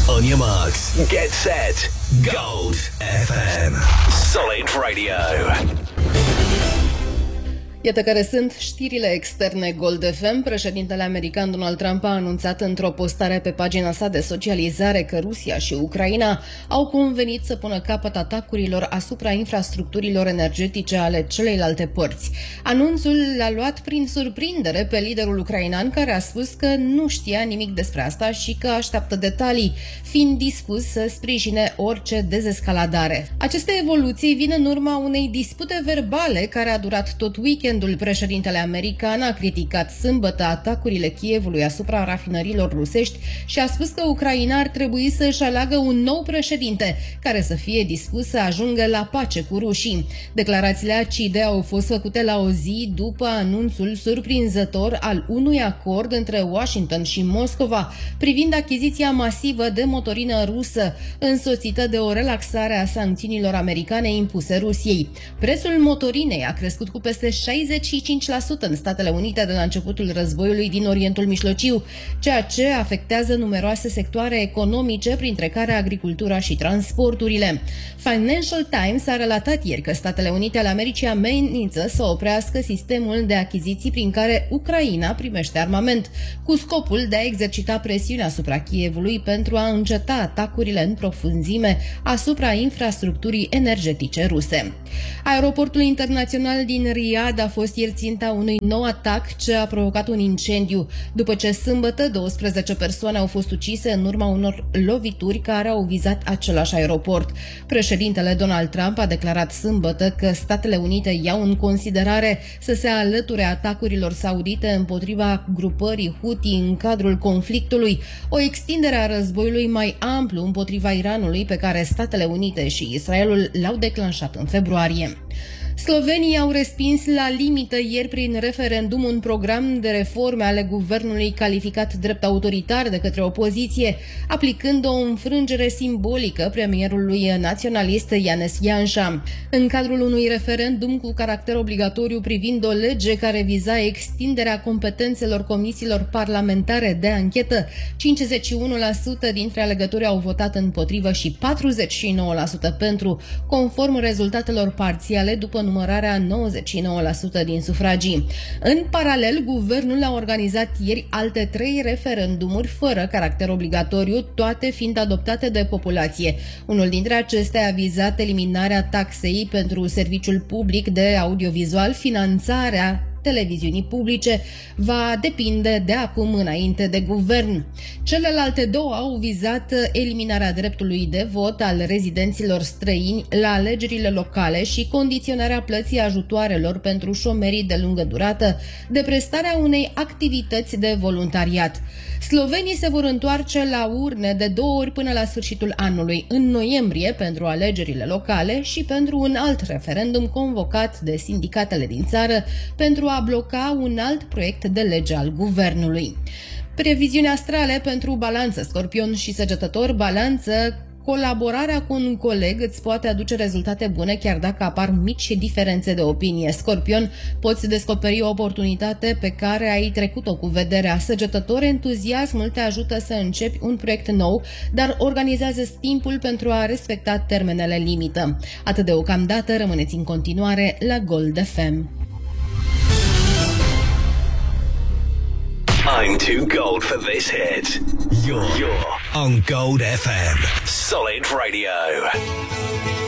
On your marks, get set, Gold FM. Solid Radio. Iată care sunt știrile externe Gold FM. Președintele american Donald Trump a anunțat într-o postare pe pagina sa de socializare că Rusia și Ucraina au convenit să pună capăt atacurilor asupra infrastructurilor energetice ale celeilalte părți. Anunțul l-a luat prin surprindere pe liderul ucrainean, care a spus că nu știa nimic despre asta și că așteaptă detalii, fiind dispus să sprijine orice dezescaladare. Aceste evoluții vin în urma unei dispute verbale care a durat tot weekendul. Președintele american a criticat sâmbătă atacurile Kievului asupra rafinărilor rusești și a spus că Ucraina ar trebui să își aleagă un nou președinte care să fie dispus să ajungă la pace cu rușii. Declarațiile acide au fost făcute la o zi după anunțul surprinzător al unui acord între Washington și Moscova privind achiziția masivă de motorină rusă, însoțită de o relaxare a sancțiunilor americane impuse Rusiei. Prețul motorinei a crescut cu peste 65% în Statele Unite de la începutul războiului din Orientul Mijlociu, ceea ce afectează numeroase sectoare economice, printre care agricultura și transporturile. Financial Times a relatat ieri că Statele Unite ale Americii amenință să oprească sistemul de achiziții prin care Ucraina primește armament, cu scopul de a exercita presiune asupra Kievului pentru a înceta atacurile în profunzime asupra infrastructurii energetice ruse. Aeroportul internațional din Riyadh a fost ieri ținta unui nou atac ce a provocat un incendiu, după ce sâmbătă 12 persoane au fost ucise în urma unor lovituri care au vizat același aeroport. Președintele Donald Trump a declarat sâmbătă că Statele Unite iau în considerare să se alăture atacurilor saudite împotriva grupării Houthi în cadrul conflictului, o extindere a războiului mai amplu împotriva Iranului pe care Statele Unite și Israelul l-au declanșat în februarie. Slovenii au respins la limită ieri prin referendum un program de reforme ale guvernului calificat drept autoritar de către opoziție, aplicând o înfrângere simbolică premierului naționalist Janez Janša. În cadrul unui referendum cu caracter obligatoriu privind o lege care viza extinderea competențelor comisiilor parlamentare de anchetă, 51% dintre alegători au votat împotrivă și 49% pentru, conform rezultatelor parțiale după numărarea 99% din sufragii. În paralel, guvernul a organizat ieri alte 3 referendumuri fără caracter obligatoriu, toate fiind adoptate de populație. Unul dintre acestea a vizat eliminarea taxei pentru serviciul public de audiovizual. Finanțarea televiziunii publice va depinde de acum înainte de guvern. Celelalte 2 au vizat eliminarea dreptului de vot al rezidenților străini la alegerile locale și condiționarea plății ajutoarelor pentru șomerii de lungă durată de prestarea unei activități de voluntariat. Slovenii se vor întoarce la urne de 2 ori până la sfârșitul anului, în noiembrie pentru alegerile locale și pentru un alt referendum convocat de sindicatele din țară pentru a bloca un alt proiect de lege al guvernului. Previziuni astrale pentru Balanță, Scorpion și Săgetător. Balanță: colaborarea cu un coleg îți poate aduce rezultate bune chiar dacă apar mici diferențe de opinie. Scorpion: poți descoperi o oportunitate pe care ai trecut-o cu vederea. Săgetător: entuziasmul te ajută să începi un proiect nou, dar organizează timpul pentru a respecta termenele limită. Atât deocamdată, rămâneți în continuare la Gold FM. I'm too gold for this hit. You're on Gold FM. Solid Radio.